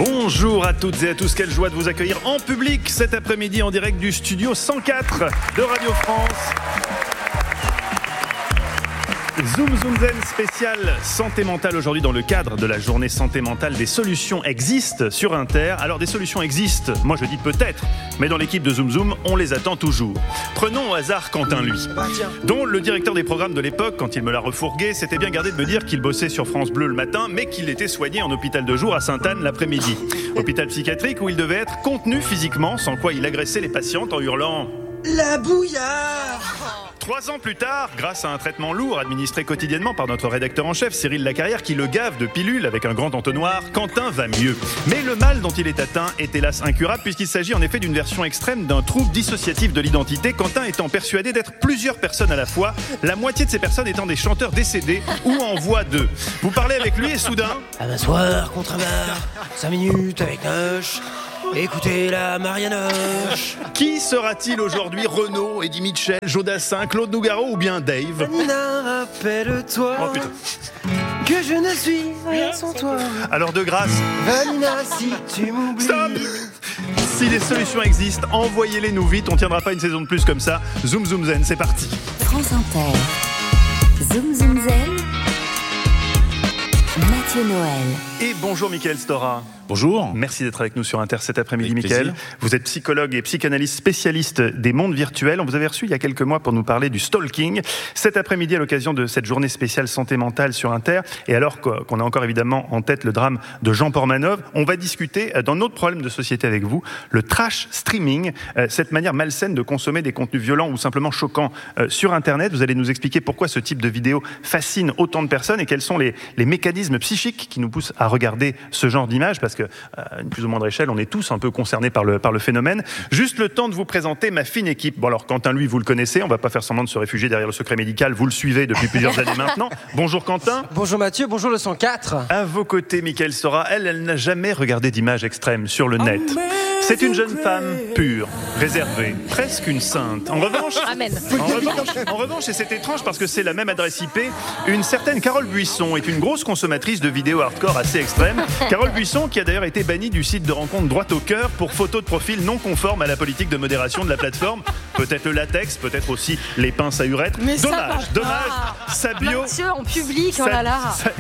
Bonjour à toutes et à tous, quelle joie de vous accueillir en public cet après-midi en direct du studio 104 de Radio France. Zoom Zen spécial santé mentale aujourd'hui dans le cadre de la journée santé mentale. Des solutions existent sur Inter. Alors des solutions existent, moi je dis peut-être, mais dans l'équipe de Zoom, on les attend toujours. Prenons au hasard Quentin, lui, dont le directeur des programmes de l'époque, quand il me l'a refourgué, s'était bien gardé de me dire qu'il bossait sur France Bleu le matin, mais qu'il était soigné en hôpital de jour à Sainte-Anne l'après-midi. Hôpital psychiatrique où il devait être contenu physiquement, sans quoi il agressait les patientes en hurlant « La bouillarde !» 3 ans plus tard, grâce à un traitement lourd administré quotidiennement par notre rédacteur en chef, Cyril Lacarrière, qui le gave de pilules avec un grand entonnoir, Quentin va mieux. Mais le mal dont il est atteint est hélas incurable, puisqu'il s'agit en effet d'une version extrême d'un trouble dissociatif de l'identité, Quentin étant persuadé d'être plusieurs personnes à la fois, la moitié de ces personnes étant des chanteurs décédés ou en voie d'eux. Vous parlez avec lui et soudain... À m'asseoir contre un bar, 5 minutes avec Noche... Écoutez la Marianoche. Qui sera-t-il aujourd'hui? Renaud, Eddie Mitchell, Jodassin, Claude Nougaro ou bien Dave? Nina, rappelle-toi que je ne suis rien sans toi. Alors de grâce, Vanina, si tu m'oublies. Stop. Si les solutions existent, envoyez-les nous vite. On tiendra pas une saison de plus comme ça. Zoom Zen, c'est parti. France Inter. Zoom Zen. Mathieu Noël. Et bonjour Mickaël Stora. Bonjour. Merci d'être avec nous sur Inter cet après-midi, Avec Mickaël. plaisir. Vous êtes psychologue et psychanalyste spécialiste des mondes virtuels. On vous avait reçu il y a quelques mois pour nous parler du stalking. Cet après-midi, à l'occasion de cette journée spéciale santé mentale sur Inter, et alors qu'on a encore évidemment en tête le drame de Jean Portmanov, on va discuter d'un autre problème de société avec vous, le trash streaming, cette manière malsaine de consommer des contenus violents ou simplement choquants sur Internet. Vous allez nous expliquer pourquoi ce type de vidéo fascine autant de personnes et quels sont les mécanismes psychiques qui nous poussent à regarder ce genre d'images, parce que à une plus ou moindre échelle, on est tous un peu concernés par le phénomène. Juste le temps de vous présenter ma fine équipe. Bon alors Quentin, lui, vous le connaissez, on va pas faire semblant de se réfugier derrière le secret médical, vous le suivez depuis plusieurs années maintenant. Bonjour Quentin. Bonjour Mathieu, bonjour le 104. À vos côtés, Mickaël Stora, elle n'a jamais regardé d'images extrêmes sur le net. C'est une jeune femme pure, réservée, presque une sainte. En revanche, et c'est étrange parce que c'est la même adresse IP, une certaine Carole Buisson est une grosse consommatrice de vidéos hardcore assez extrêmes. Carole Buisson qui a d'ailleurs été bannie du site de rencontre Droite au Cœur pour photos de profil non conformes à la politique de modération de la plateforme. Peut-être le latex, peut-être aussi les pinces à urètre. Mais dommage, sa bio... Mathieu, en public, oh là là.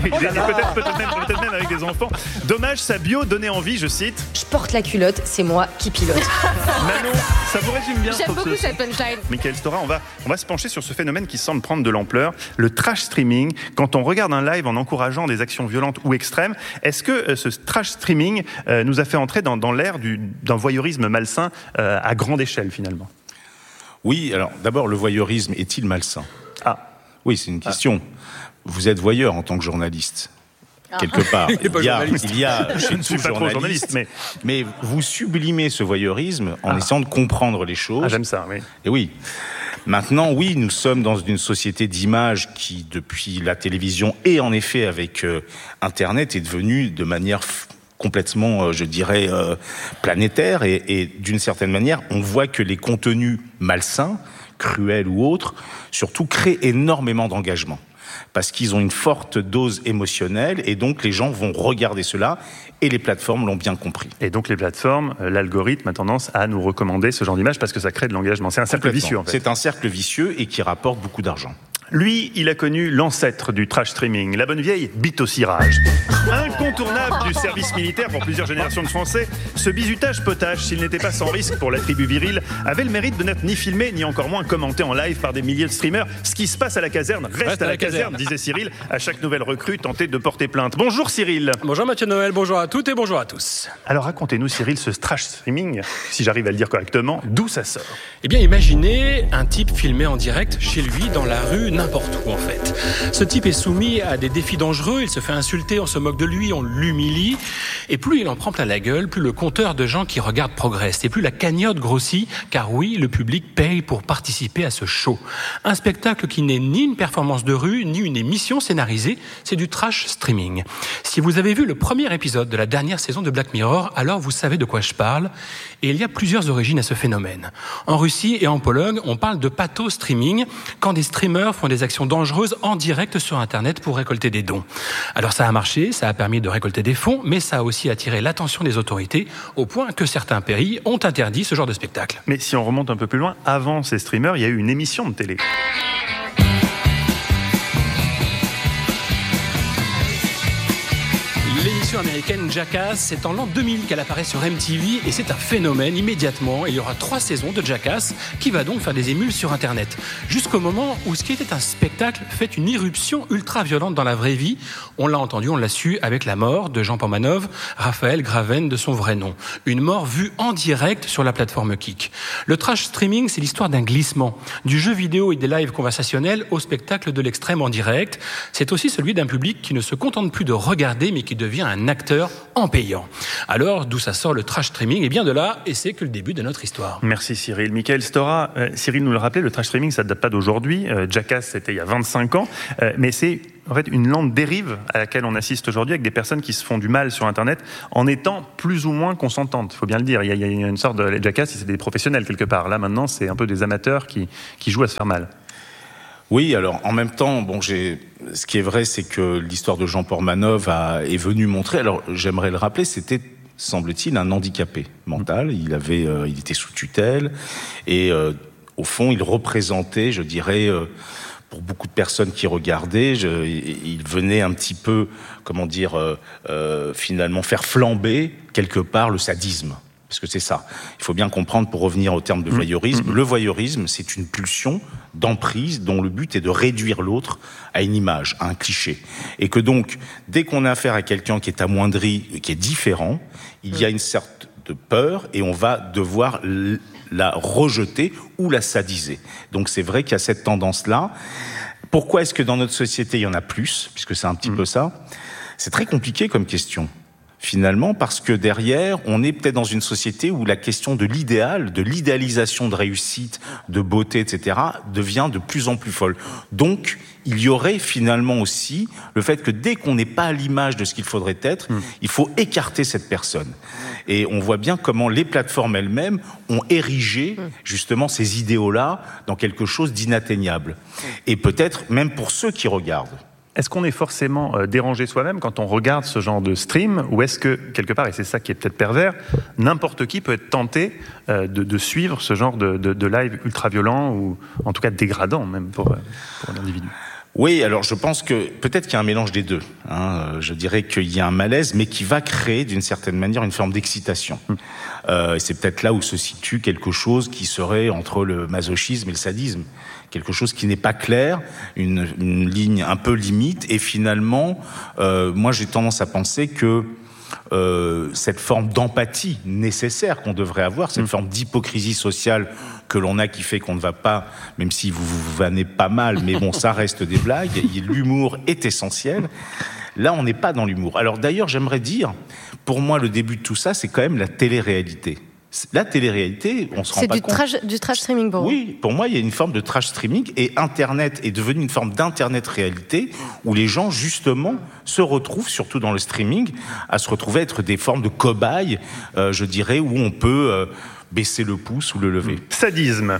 Peut-être même avec des enfants. Dommage, sa bio donnait envie, je cite... Je porte la culotte, c'est moi qui pilote. Manon, ça vous résume bien. J'aime beaucoup cette punchline. Mickaël Stora, on va se pencher sur ce phénomène qui semble prendre de l'ampleur, le trash streaming. Quand on regarde un live en encourageant des actions violentes ou extrêmes, est-ce que ce trash streaming nous a fait entrer dans l'ère d'un voyeurisme malsain à grande échelle finalement? Oui, alors d'abord, le voyeurisme est-il malsain? Ah. Oui, c'est une question. Vous êtes voyeur en tant que journaliste. Quelque part. Il y a je ne suis pas trop journaliste, mais vous sublimez ce voyeurisme en essayant de comprendre les choses. Ah, j'aime ça, oui. Et oui. Maintenant, oui, nous sommes dans une société d'images qui, depuis la télévision et en effet avec Internet, est devenue de manière complètement, je dirais, planétaire. Et d'une certaine manière, on voit que les contenus malsains, cruels ou autres, surtout créent énormément d'engagement. Parce qu'ils ont une forte dose émotionnelle et donc les gens vont regarder cela et les plateformes l'ont bien compris. Et donc les plateformes, l'algorithme a tendance à nous recommander ce genre d'image parce que ça crée de l'engagement. C'est un cercle vicieux en fait. C'est un cercle vicieux et qui rapporte beaucoup d'argent. Lui, il a connu l'ancêtre du trash streaming, la bonne vieille bite au cirage. Incontournable du service militaire pour plusieurs générations de Français, ce bizutage potage, s'il n'était pas sans risque pour la tribu virile, avait le mérite de n'être ni filmé, ni encore moins commenté en live par des milliers de streamers. Ce qui se passe à la caserne reste à la caserne, disait Cyril, à chaque nouvelle recrue tentée de porter plainte. Bonjour Cyril. Bonjour Mathieu Noël, bonjour à toutes et bonjour à tous. Alors racontez-nous Cyril, ce trash streaming, si j'arrive à le dire correctement, d'où ça sort? Eh bien imaginez un type filmé en direct chez lui dans la rue, n'importe où en fait. Ce type est soumis à des défis dangereux, il se fait insulter, on se moque de lui, on l'humilie, et plus il en prend plein la gueule, plus le compteur de gens qui regardent progresse, et plus la cagnotte grossit, car oui, le public paye pour participer à ce show. Un spectacle qui n'est ni une performance de rue, ni une émission scénarisée, c'est du trash streaming. Si vous avez vu le premier épisode de la dernière saison de Black Mirror, alors vous savez de quoi je parle, et il y a plusieurs origines à ce phénomène. En Russie et en Pologne, on parle de patho-streaming, quand des streamers font des actions dangereuses en direct sur Internet pour récolter des dons. Alors ça a marché, ça a permis de récolter des fonds, mais ça a aussi attiré l'attention des autorités au point que certains pays ont interdit ce genre de spectacle. Mais si on remonte un peu plus loin, avant ces streamers, il y a eu une émission de télé. L'émission américaine Jackass, c'est en l'an 2000 qu'elle apparaît sur MTV et c'est un phénomène immédiatement. Il y aura 3 saisons de Jackass qui va donc faire des émules sur Internet. Jusqu'au moment où ce qui était un spectacle fait une irruption ultra violente dans la vraie vie. On l'a entendu, on l'a su avec la mort de Jean Portmanov, Raphaël Graven de son vrai nom. Une mort vue en direct sur la plateforme Kik. Le trash streaming, c'est l'histoire d'un glissement. Du jeu vidéo et des lives conversationnels au spectacle de l'extrême en direct. C'est aussi celui d'un public qui ne se contente plus de regarder mais qui devient un acteur en payant. Alors, d'où ça sort le trash streaming ? Eh bien de là, et c'est que le début de notre histoire. Merci Cyril. Michael Stora, Cyril nous le rappelait, le trash streaming, ça ne date pas d'aujourd'hui. Jackass, c'était il y a 25 ans. Mais c'est en fait une lente dérive à laquelle on assiste aujourd'hui avec des personnes qui se font du mal sur Internet en étant plus ou moins consentantes. Il faut bien le dire. Il y a une sorte de Jackass, c'est des professionnels quelque part. Là, maintenant, c'est un peu des amateurs qui jouent à se faire mal. Oui, alors en même temps, ce qui est vrai, c'est que l'histoire de Jean Portmanov est venue montrer. Alors j'aimerais le rappeler, c'était, semble-t-il, un handicapé mental. Il était sous tutelle et au fond, il représentait, je dirais, pour beaucoup de personnes qui regardaient, il venait un petit peu, finalement faire flamber quelque part le sadisme. Parce que c'est ça. Il faut bien comprendre, pour revenir au terme de voyeurisme, le voyeurisme, c'est une pulsion d'emprise dont le but est de réduire l'autre à une image, à un cliché. Et que donc, dès qu'on a affaire à quelqu'un qui est amoindri, qui est différent, il y a une sorte de peur et on va devoir la rejeter ou la sadiser. Donc c'est vrai qu'il y a cette tendance-là. Pourquoi est-ce que dans notre société, il y en a plus, puisque c'est un petit peu ça ? C'est très compliqué comme question. Finalement, parce que derrière, on est peut-être dans une société où la question de l'idéal, de l'idéalisation de réussite, de beauté, etc., devient de plus en plus folle. Donc, il y aurait finalement aussi le fait que dès qu'on n'est pas à l'image de ce qu'il faudrait être, il faut écarter cette personne. Et on voit bien comment les plateformes elles-mêmes ont érigé justement ces idéaux-là dans quelque chose d'inatteignable. Et peut-être même pour ceux qui regardent. Est-ce qu'on est forcément dérangé soi-même quand on regarde ce genre de stream, ou est-ce que, quelque part, et c'est ça qui est peut-être pervers, n'importe qui peut être tenté de suivre ce genre de live ultra-violent, ou en tout cas dégradant même pour l'individu ? Oui, alors je pense que peut-être qu'il y a un mélange des deux. Je dirais qu'il y a un malaise, mais qui va créer d'une certaine manière une forme d'excitation. Et c'est peut-être là où se situe quelque chose qui serait entre le masochisme et le sadisme. Quelque chose qui n'est pas clair, une ligne un peu limite. Et finalement, moi j'ai tendance à penser que cette forme d'empathie nécessaire qu'on devrait avoir, cette forme d'hypocrisie sociale que l'on a qui fait qu'on ne va pas, même si vous vannez pas mal, mais bon, ça reste des blagues, l'humour est essentiel. Là, on n'est pas dans l'humour. Alors d'ailleurs, j'aimerais dire, pour moi, le début de tout ça, c'est quand même la télé-réalité. La télé-réalité, on se rend pas compte. C'est du trash streaming pour vous. Oui, pour moi, il y a une forme de trash streaming et Internet est devenu une forme d'Internet-réalité où les gens, justement, se retrouvent, surtout dans le streaming, à se retrouver à être des formes de cobayes, je dirais, où on peut baisser le pouce ou le lever. Sadisme.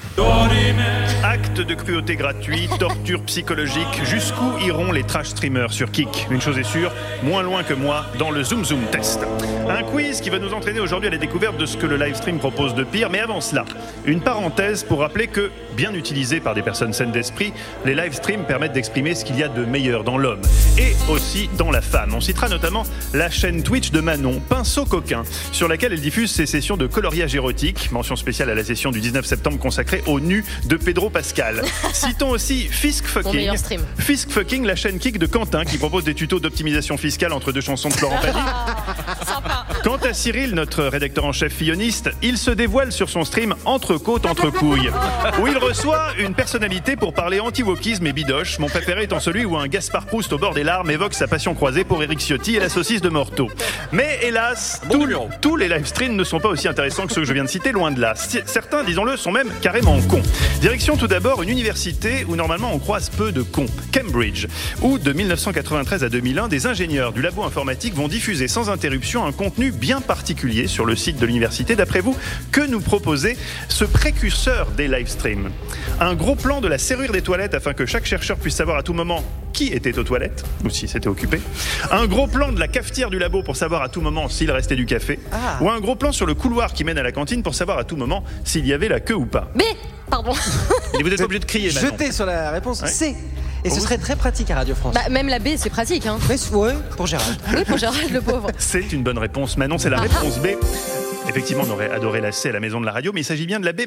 Acte de cruauté gratuit, torture psychologique. Jusqu'où iront les trash streamers sur Kik ? Une chose est sûre, moins loin que moi dans le Zoom Zoom Test. Un quiz qui va nous entraîner aujourd'hui à la découverte de ce que le live stream propose de pire. Mais avant cela, une parenthèse pour rappeler que, bien utilisés par des personnes saines d'esprit, les live streams permettent d'exprimer ce qu'il y a de meilleur dans l'homme et aussi dans la femme. On citera notamment la chaîne Twitch de Manon, Pinceau Coquin, sur laquelle elle diffuse ses sessions de coloriage érotique. Mention spéciale à la session du 19 septembre consacrée au nu de Pedro Pascal. Citons aussi Fisk Fucking. Fisk Fucking, la chaîne Kik de Quentin qui propose des tutos d'optimisation fiscale entre deux chansons de Florent Pagny. Quant à Cyril, notre rédacteur en chef filloniste, il se dévoile sur son stream Entre côtes, entre couilles, où il reçoit une personnalité pour parler anti-wokisme et bidoche. Mon préféré étant celui où un Gaspard Proust au bord des larmes évoque sa passion croisée pour Éric Ciotti et la saucisse de Morteau. Mais hélas, tous les live streams ne sont pas aussi intéressants que ceux que je viens de citer, loin de là. Certains, disons-le, sont même carrément cons. Direction tout d'abord une université où normalement on croise peu de cons, Cambridge, où de 1993 à 2001, des ingénieurs du labo informatique vont diffuser sans interruption un contenu contenu bien particulier sur le site de l'université. D'après vous, que nous proposait ce précurseur des live streams ? Un gros plan de la serrure des toilettes afin que chaque chercheur puisse savoir à tout moment qui était aux toilettes, ou si c'était occupé. Un gros plan de la cafetière du labo pour savoir à tout moment s'il restait du café. Ou un gros plan sur le couloir qui mène à la cantine pour savoir à tout moment s'il y avait la queue ou pas. B. Pardon. Et vous êtes obligé de crier maintenant. Jeté sur la réponse Ouais. C. Et ce serait très pratique à Radio France. Bah, même la B, c'est pratique. Hein. Mais ouais, pour Gérard. Oui, pour Gérard, le pauvre. C'est une bonne réponse. Manon, c'est la réponse B. Effectivement, on aurait adoré la C à la maison de la radio, mais il s'agit bien de la B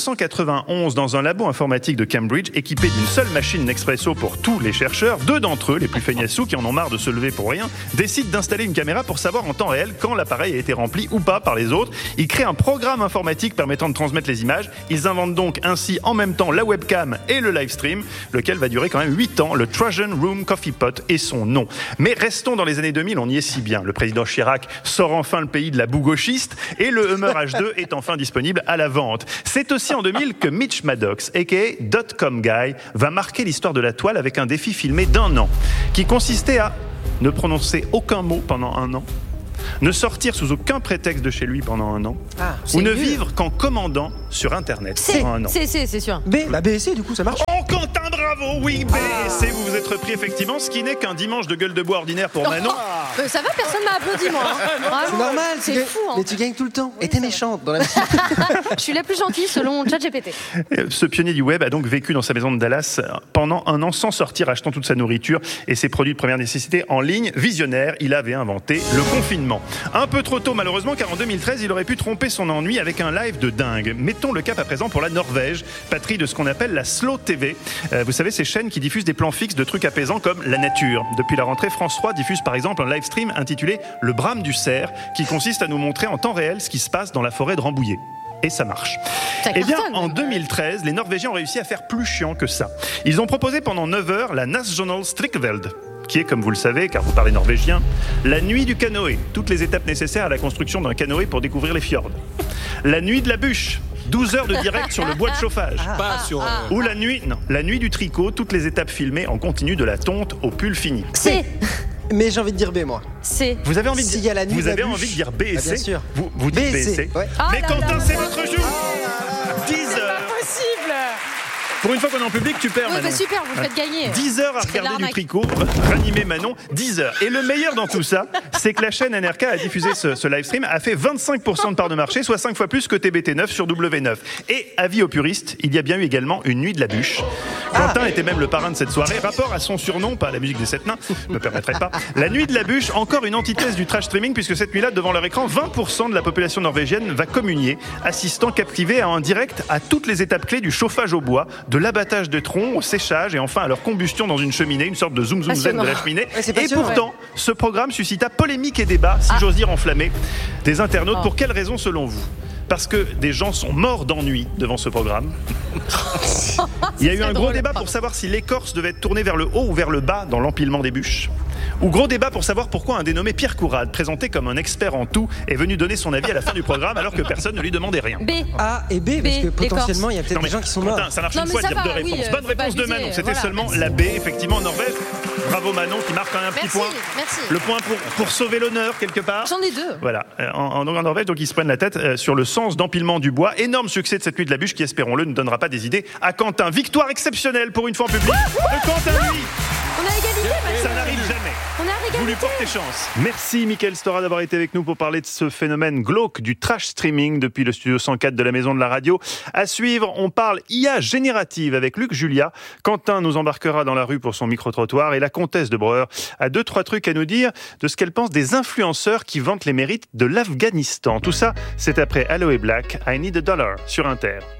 1991 dans un labo informatique de Cambridge équipé d'une seule machine Nespresso pour tous les chercheurs. 2 d'entre eux, les plus feignassos qui en ont marre de se lever pour rien, décident d'installer une caméra pour savoir en temps réel quand l'appareil a été rempli ou pas par les autres. Ils créent un programme informatique permettant de transmettre les images. Ils inventent donc ainsi en même temps la webcam et le live stream, lequel va durer quand même 8 ans. Le Trojan Room Coffee Pot est son nom. Mais restons dans les années 2000, on y est si bien. Le président Chirac sort enfin le pays de la boue gauchiste et le Hummer H2 est enfin disponible à la vente. C'est aussi en 2000 que Mitch Maddox, a.k.a. Dot-com Guy, va marquer l'histoire de la toile avec un défi filmé d'1 an, qui consistait à ne prononcer aucun mot pendant 1 an, ne sortir sous aucun prétexte de chez lui pendant 1 an, ou ne vivre qu'en commandant sur Internet pendant 1 an. C'est sûr. B, bah B et C, du coup, ça marche. Oh, Quentin, bravo! Oui, B et C, vous vous êtes repris effectivement, ce qui n'est qu'un dimanche de gueule de bois ordinaire pour Manon. Ça va, personne m'a applaudi, moi. Hein. C'est Bravo. normal, C'est fou. Hein. Mais tu gagnes tout le temps. Oui, Et t'es c'est méchante dans la vie. Je suis la plus gentille selon ChatGPT. Ce pionnier du web a donc vécu dans sa maison de Dallas pendant 1 an sans sortir, achetant toute sa nourriture et ses produits de première nécessité en ligne. Visionnaire, il avait inventé le confinement. Un peu trop tôt malheureusement, car en 2013, il aurait pu tromper son ennui avec un live de dingue. Mettons le cap à présent pour la Norvège, patrie de ce qu'on appelle la Slow TV. Vous savez, ces chaînes qui diffusent des plans fixes de trucs apaisants comme la nature. Depuis la rentrée, France 3 diffuse par exemple un live stream intitulé Le brame du cerf, qui consiste à nous montrer en temps réel ce qui se passe dans la forêt de Rambouillet. Et ça marche. Eh bien, en 2013, les Norvégiens ont réussi à faire plus chiant que ça. Ils ont proposé pendant 9 heures la National Strikkveld, qui est, comme vous le savez, car vous parlez norvégien, la nuit du canoë. Toutes les étapes nécessaires à la construction d'un canoë pour découvrir les fjords. La nuit de la bûche. 12 heures de direct sur le bois de chauffage. Pas sur. Ou la nuit du tricot. Toutes les étapes filmées en continu de la tonte au pull fini. C. Mais j'ai envie de dire B, moi. C. Vous avez envie de S'il y a la nuit vous de la avez bûche. envie de dire B et Ah, C. bien sûr. Vous dites B et C. Ouais. Mais Quentin, c'est votre jour. 10 heures. Possible. Pour une fois qu'on est en public, tu perds, Oui, Manon. bah super, vous le faites gagner. 10 heures à C'est de regarder du l'arnaque. tricot, ranimer Manon, 10 heures. Et le meilleur dans tout ça, c'est que la chaîne NRK a diffusé ce live stream, a fait 25% de part de marché, soit 5 fois plus que TBT9 sur W9. Et avis aux puristes, il y a bien eu également une nuit de la bûche. Quentin était même le parrain de cette soirée. Rapport à son surnom, pas à la musique des 7 nains, ne me permettrait pas. La nuit de la bûche, encore une antithèse du trash streaming, puisque cette nuit-là, devant leur écran, 20% de la population norvégienne va communier, assistant captivé à un direct à toutes les étapes clés du chauffage au bois, de l'abattage de troncs au séchage et enfin à leur combustion dans une cheminée, une sorte de zoom zen Passionnant. de la cheminée. Ouais, c'est Et passionnant, pourtant, ce programme suscita polémique et débat, si j'ose dire enflammé, des internautes. Pour quelles raisons selon vous ? Parce que des gens sont morts d'ennui devant ce programme. Il y a eu un gros débat pour savoir si l'écorce devait être tournée vers le haut ou vers le bas dans l'empilement des bûches. Ou gros débat pour savoir pourquoi un dénommé Pierre Courade, présenté comme un expert en tout, est venu donner son avis à la fin du programme alors que personne ne lui demandait rien. B. A et B, parce que potentiellement, il y a peut-être Non, mais des gens qui sont morts. Quentin, ça marche Non, une mais fois de ça dire va, deux réponses. oui, Bonne faut réponse pas de Manon. abuser, C'était voilà, seulement merci. la B, effectivement, en Norvège. Bravo Manon qui marque un petit Merci, point. merci. Le point pour sauver l'honneur quelque part. J'en ai 2. Voilà, en Norvège, donc ils se prennent la tête sur le sens d'empilement du bois. Énorme succès de cette nuit de la bûche qui, espérons-le, ne donnera pas des idées à Quentin. Victoire exceptionnelle pour une fois en public de Quentin, lui. On a égalité, Mathieu. Ça n'arrive jamais. On est à Vous lui égalité. portez chance. Merci Mickaël Stora d'avoir été avec nous pour parler de ce phénomène glauque du trash streaming depuis le studio 104 de la Maison de la Radio. À suivre, on parle IA générative avec Luc Julia. Quentin nous embarquera dans la rue pour son micro-trottoir et la comtesse de Breur a 2-3 trucs à nous dire de ce qu'elle pense des influenceurs qui vantent les mérites de l'Afghanistan. Tout ça, c'est après Aloe Black, I Need a Dollar sur Inter.